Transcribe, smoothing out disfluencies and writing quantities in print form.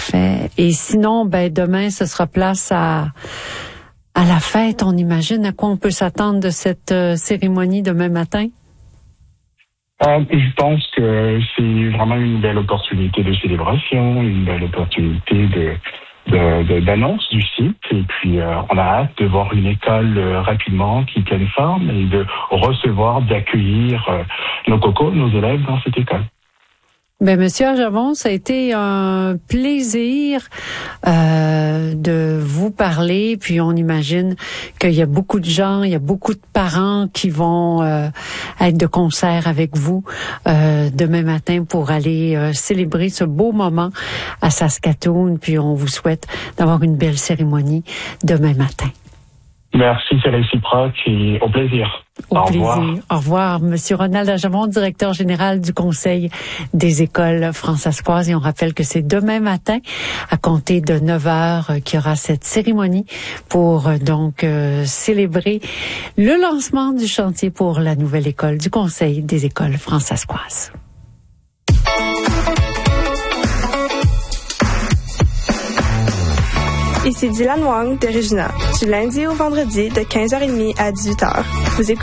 Parfait. Et sinon, demain, ce sera place à la fête, on imagine. À quoi on peut s'attendre de cette cérémonie demain matin? Je pense que c'est vraiment une belle opportunité de célébration, une belle opportunité d'annonce du site. Et puis, on a hâte de voir une école rapidement qui prenne forme et de recevoir, d'accueillir nos cocos, nos élèves dans cette école. Monsieur Arjavon, ça a été un plaisir de vous parler. Puis on imagine qu'il y a beaucoup de gens, il y a beaucoup de parents qui vont être de concert avec vous demain matin pour aller célébrer ce beau moment à Saskatoon. Puis on vous souhaite d'avoir une belle cérémonie demain matin. Merci, c'est réciproque et au plaisir. Au plaisir. Au revoir, Monsieur Ronald Arjavon, directeur général du Conseil des écoles françaiscoises. Et on rappelle que c'est demain matin, à compter de 9h, qu'il y aura cette cérémonie pour donc célébrer le lancement du chantier pour la nouvelle école du Conseil des écoles françaiscoises. Ici Dylan Wang de Regina, du lundi au vendredi de 15h30 à 18h. Vous écoutez